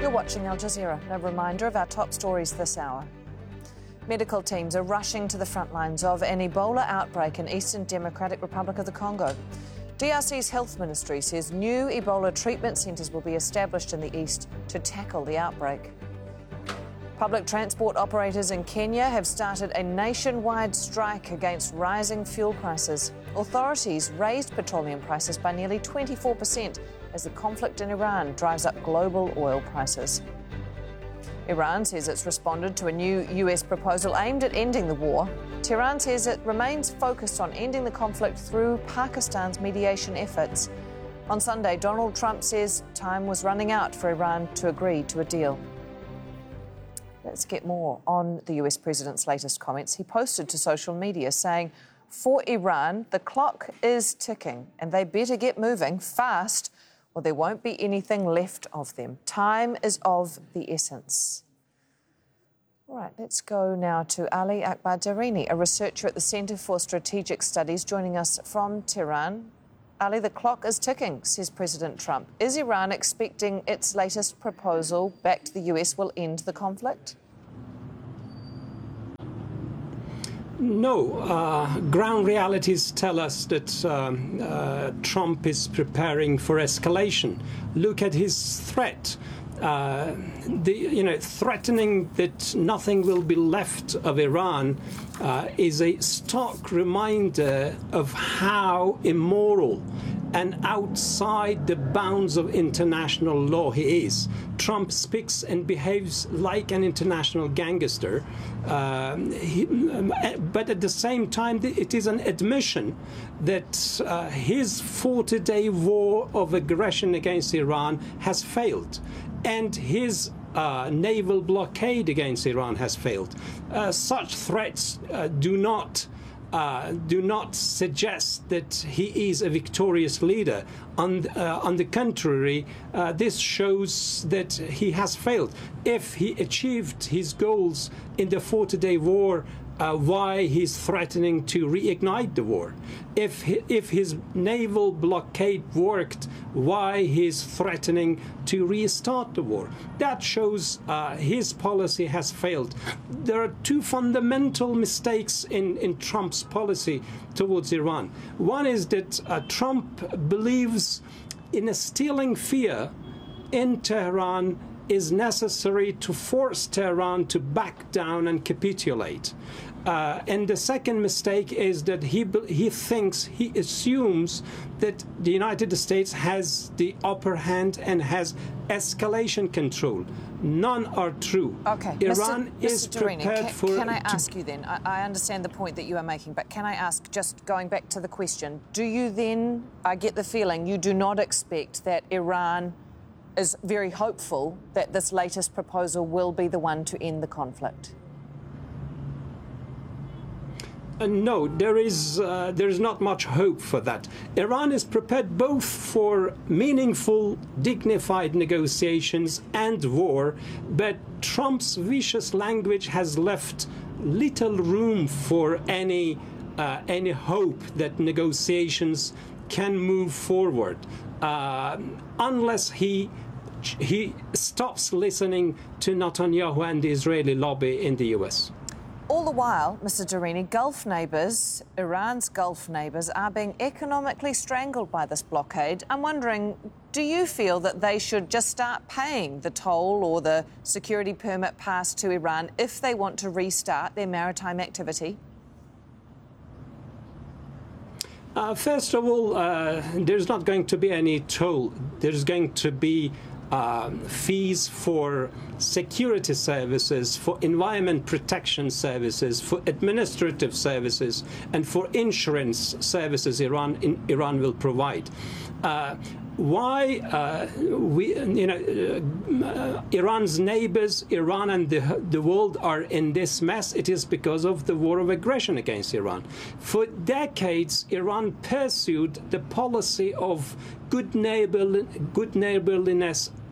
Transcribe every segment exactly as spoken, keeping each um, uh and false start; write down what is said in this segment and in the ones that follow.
You're watching Al Jazeera. A reminder of our top stories this hour. Medical teams are rushing to the front lines of an Ebola outbreak in Eastern Democratic Republic of the Congo. D R C's health ministry says new Ebola treatment centres will be established in the east to tackle the outbreak. Public transport operators in Kenya have started a nationwide strike against rising fuel prices. Authorities raised petroleum prices by nearly twenty-four percent as the conflict in Iran drives up global oil prices. Iran says it's responded to a new U S proposal aimed at ending the war. Tehran says it remains focused on ending the conflict through Pakistan's mediation efforts. On Sunday, Donald Trump says time was running out for Iran to agree to a deal. Let's get more on the U S president's latest comments. He posted to social media saying, for Iran, the clock is ticking and they better get moving fast or there won't be anything left of them. Time is of the essence. All right, let's go now to Ali Akbar Darini, a researcher at the Centre for Strategic Studies, joining us from Tehran. Ali, the clock is ticking, says President Trump. Is Iran expecting its latest proposal back to the U S will end the conflict? No. Uh, ground realities tell us that um, uh, Trump is preparing for escalation. Look at his threat. Uh, the, you know, threatening that nothing will be left of Iran uh, is a stark reminder of how immoral and outside the bounds of international law he is. Trump speaks and behaves like an international gangster, uh, he, but at the same time, it is an admission that uh, his forty-day war of aggression against Iran has failed, and his uh, naval blockade against Iran has failed. Uh, such threats uh, do not Uh, do not suggest that he is a victorious leader. On, uh, on the contrary, uh, this shows that he has failed. If he achieved his goals in the forty-day war, uh, why he's threatening to reignite the war? If he, if his naval blockade worked, why he's threatening to restart the war? That shows uh, his policy has failed. There are two fundamental mistakes in, in Trump's policy towards Iran. One is that uh, Trump believes in instilling fear in Tehran is necessary to force Tehran to back down and capitulate. Uh, and the second mistake is that he he thinks, he assumes that the United States has the upper hand and has escalation control. None are true. Okay. Iran Mister is Mister Darini, prepared can, for... Can I ask you then, I, I understand the point that you are making, but can I ask, just going back to the question, do you then, I get the feeling, you do not expect that Iran is very hopeful that this latest proposal will be the one to end the conflict? Uh, no, there is uh, there is not much hope for that. Iran is prepared both for meaningful, dignified negotiations and war, but Trump's vicious language has left little room for any uh, any hope that negotiations can move forward, uh, unless he he stops listening to Netanyahu and the Israeli lobby in the U S. All the while, Mister Darini, Gulf neighbours, Iran's Gulf neighbours, are being economically strangled by this blockade. I'm wondering, do you feel that they should just start paying the toll or the security permit pass to Iran if they want to restart their maritime activity? Uh, first of all, uh, there's not going to be any toll. There's going to be Uh, fees for security services, for environment protection services, for administrative services, and for insurance services Iran in, Iran will provide. Uh, why uh, we, you know, uh, Iran's neighbors, Iran and the, the world are in this mess? It is because of the war of aggression against Iran. For decades, Iran pursued the policy of good neighbor, good neighborliness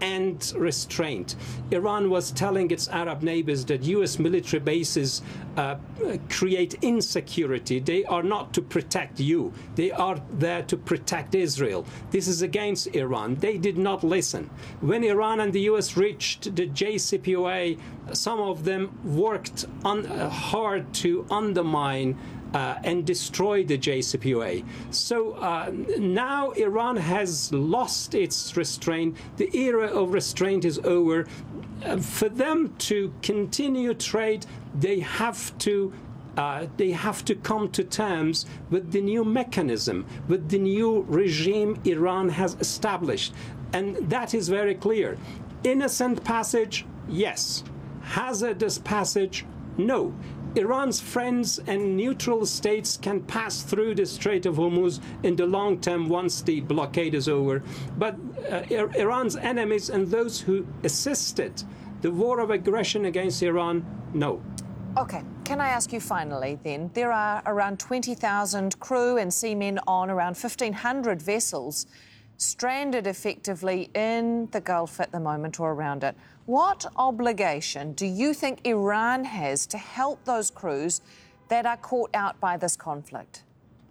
and restraint. Iran was telling its Arab neighbors that U S military bases uh, create insecurity. They are not to protect you. They are there to protect Israel. This is against Iran. They did not listen. When Iran and the U S reached the J C P O A, some of them worked on, uh, hard to undermine Uh, and destroy the J C P O A. So uh, now Iran has lost its restraint. The era of restraint is over. Uh, for them to continue trade, they have to uh, they have to come to terms with the new mechanism, with the new regime Iran has established. And that is very clear. Innocent passage, yes. Hazardous passage, no. Iran's friends and neutral states can pass through the Strait of Hormuz in the long term once the blockade is over. But uh, Iran's enemies and those who assisted the war of aggression against Iran, no. OK. Can I ask you finally, then, there are around twenty thousand crew and seamen on around fifteen hundred vessels stranded effectively in the Gulf at the moment or around it. What obligation do you think Iran has to help those crews that are caught out by this conflict?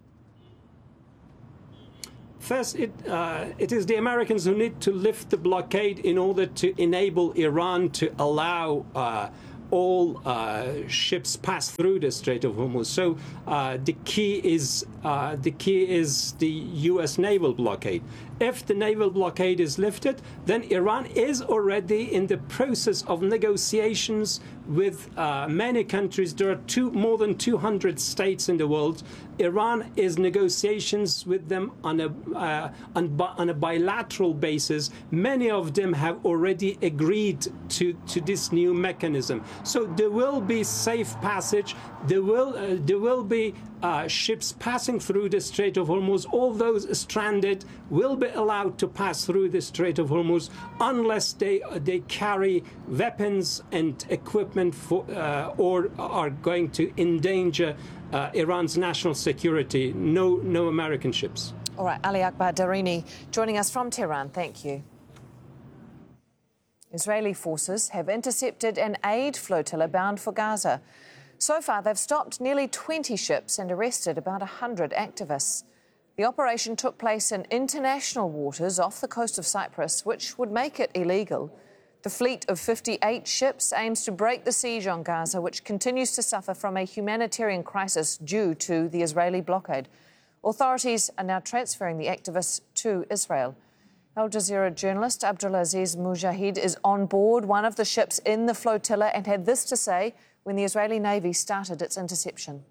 First, it, uh, it is the Americans who need to lift the blockade in order to enable Iran to allow uh, all uh, ships pass through the Strait of Hormuz. So uh, the key is uh, the key is the U S naval blockade. If the naval blockade is lifted, then Iran is already in the process of negotiations with uh, many countries. There are two, more than two hundred states in the world. Iran is negotiations with them on a uh, on, on a bilateral basis. Many of them have already agreed to, to this new mechanism. So there will be safe passage. There will uh, there will be uh, ships passing through the Strait of Hormuz. All those stranded will be allowed to pass through the Strait of Hormuz unless they they carry weapons and equipment for uh, or are going to endanger uh, Iran's national security. No, no American ships. All right, Ali Akbar Darini joining us from Tehran. Thank you. Israeli forces have intercepted an aid flotilla bound for Gaza. So far, they've stopped nearly twenty ships and arrested about one hundred activists. The operation took place in international waters off the coast of Cyprus, which would make it illegal. The fleet of fifty-eight ships aims to break the siege on Gaza, which continues to suffer from a humanitarian crisis due to the Israeli blockade. Authorities are now transferring the activists to Israel. Al Jazeera journalist Abdulaziz Mujahid is on board one of the ships in the flotilla and had this to say when the Israeli Navy started its interception.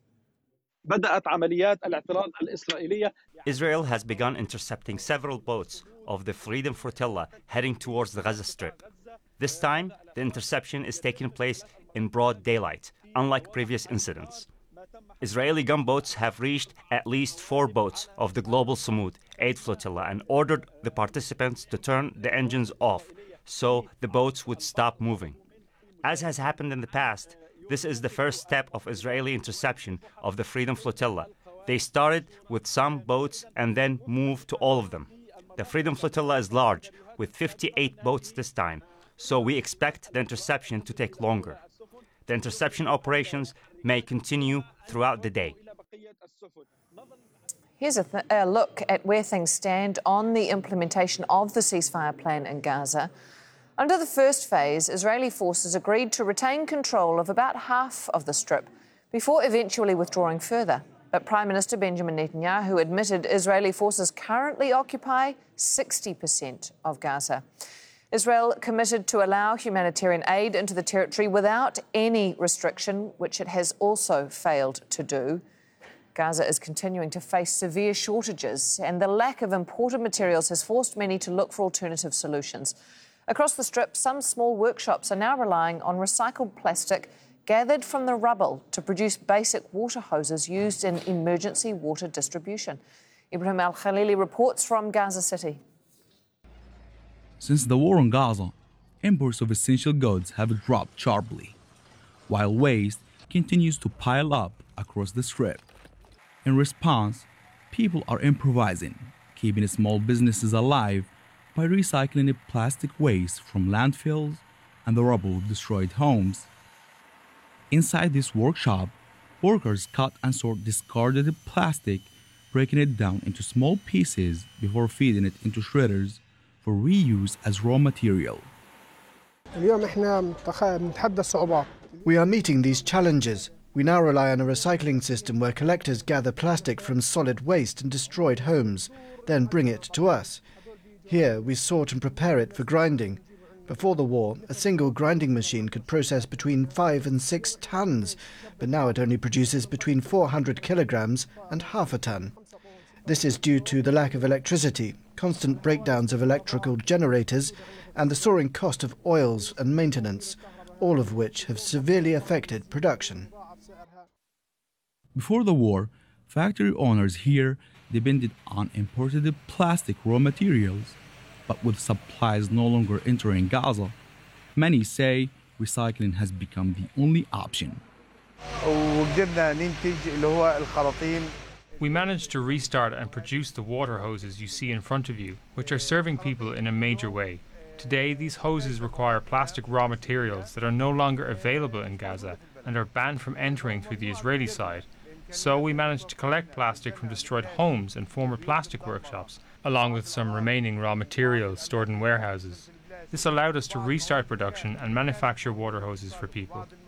Israel has begun intercepting several boats of the Freedom Flotilla heading towards the Gaza Strip. This time, the interception is taking place in broad daylight, unlike previous incidents. Israeli gunboats have reached at least four boats of the Global Samud aid flotilla and ordered the participants to turn the engines off so the boats would stop moving. As has happened in the past, this is the first step of Israeli interception of the Freedom Flotilla. They started with some boats and then moved to all of them. The Freedom Flotilla is large, with fifty-eight boats this time, so we expect the interception to take longer. The interception operations may continue throughout the day. Here's a, th- a look at where things stand on the implementation of the ceasefire plan in Gaza. Under the first phase, Israeli forces agreed to retain control of about half of the strip before eventually withdrawing further. But Prime Minister Benjamin Netanyahu admitted Israeli forces currently occupy sixty percent of Gaza. Israel committed to allow humanitarian aid into the territory without any restriction, which it has also failed to do. Gaza is continuing to face severe shortages, and the lack of imported materials has forced many to look for alternative solutions. Across the strip, some small workshops are now relying on recycled plastic gathered from the rubble to produce basic water hoses used in emergency water distribution. Ibrahim Al-Khalili reports from Gaza City. Since the war on Gaza, imports of essential goods have dropped sharply, while waste continues to pile up across the strip. In response, people are improvising, keeping small businesses alive by recycling the plastic waste from landfills and the rubble of destroyed homes. Inside this workshop, workers cut and sort discarded plastic, breaking it down into small pieces before feeding it into shredders for reuse as raw material. We are meeting these challenges. We now rely on a recycling system where collectors gather plastic from solid waste and destroyed homes, then bring it to us. Here we sort and prepare it for grinding. Before the war, a single grinding machine could process between five and six tons, but now it only produces between four hundred kilograms and half a ton. This is due to the lack of electricity, constant breakdowns of electrical generators, and the soaring cost of oils and maintenance, all of which have severely affected production. Before the war, factory owners here depended on imported plastic raw materials, but with supplies no longer entering Gaza, many say recycling has become the only option. We managed to restart and produce the water hoses you see in front of you, which are serving people in a major way. Today, these hoses require plastic raw materials that are no longer available in Gaza and are banned from entering through the Israeli side. So we managed to collect plastic from destroyed homes and former plastic workshops, along with some remaining raw materials stored in warehouses. This allowed us to restart production and manufacture water hoses for people.